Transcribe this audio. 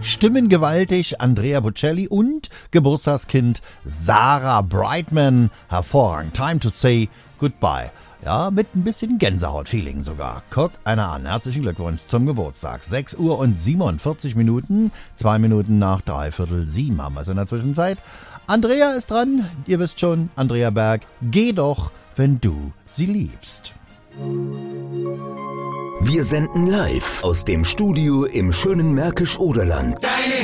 Stimmen gewaltig Andrea Bocelli und Geburtstagskind Sarah Brightman. Hervorragend. Time to say goodbye. Ja, mit ein bisschen Gänsehaut-Feeling sogar. Guck einer an. Herzlichen Glückwunsch zum Geburtstag. 6 Uhr und 47 Minuten. 2 Minuten nach 6:45 haben wir es in der Zwischenzeit. Andrea ist dran. Ihr wisst schon, Andrea Berg. Geh doch, wenn du sie liebst. Wir senden live aus dem Studio im schönen Märkisch-Oderland.